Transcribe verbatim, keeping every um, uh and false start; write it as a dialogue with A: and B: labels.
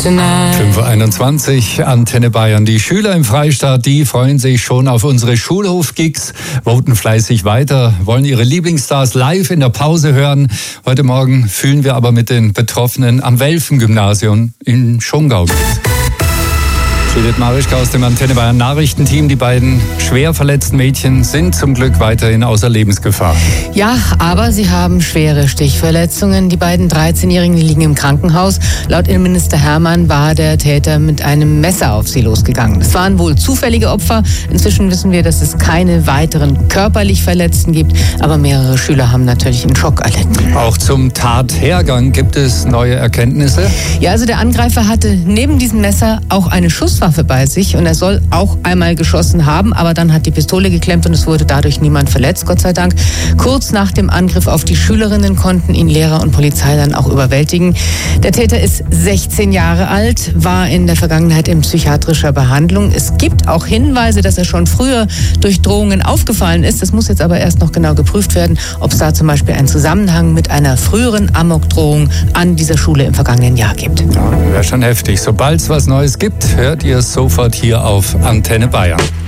A: fünf Uhr einundzwanzig, Antenne Bayern. Die Schüler im Freistaat, die freuen sich schon auf unsere Schulhof-Gigs, voten fleißig weiter, wollen ihre Lieblingsstars live in der Pause hören. Heute Morgen fühlen wir aber mit den Betroffenen am Welfen-Gymnasium in Schongau mit. Judith Marischka aus dem Antenne Bayern Nachrichtenteam. Die beiden schwer verletzten Mädchen sind zum Glück weiterhin außer Lebensgefahr.
B: Ja, aber sie haben schwere Stichverletzungen. Die beiden dreizehnjährigen liegen im Krankenhaus. Laut Innenminister Hermann war der Täter mit einem Messer auf sie losgegangen. Es waren wohl zufällige Opfer. Inzwischen wissen wir, dass es keine weiteren körperlich Verletzten gibt. Aber mehrere Schüler haben natürlich einen Schock erlitten.
A: Auch zum Tathergang gibt es neue Erkenntnisse.
B: Ja, also der Angreifer hatte neben diesem Messer auch eine Schusswaffe bei sich und er soll auch einmal geschossen haben, aber dann hat die Pistole geklemmt und es wurde dadurch niemand verletzt, Gott sei Dank. Kurz nach dem Angriff auf die Schülerinnen konnten ihn Lehrer und Polizei dann auch überwältigen. Der Täter ist sechzehn Jahre alt, war in der Vergangenheit in psychiatrischer Behandlung. Es gibt auch Hinweise, dass er schon früher durch Drohungen aufgefallen ist. Das muss jetzt aber erst noch genau geprüft werden, ob es da zum Beispiel einen Zusammenhang mit einer früheren Amokdrohung an dieser Schule im vergangenen Jahr gibt.
A: Ja, wäre schon heftig. Sobald es was Neues gibt, hört ihr sofort hier auf Antenne Bayern.